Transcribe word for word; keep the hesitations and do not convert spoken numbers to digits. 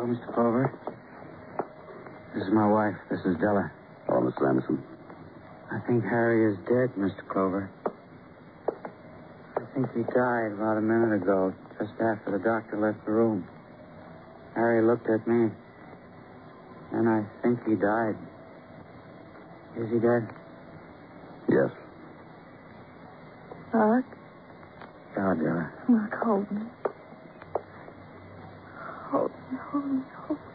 Mister Clover. This is my wife. This is Della. Oh, Mister Anderson. I think Harry is dead, Mister Clover. I think he died about a minute ago, just after the doctor left the room. Harry looked at me, and I think he died. Is he dead? Yes. Mark? God, Della. Mark, hold me. Hold me, hold me, hold me.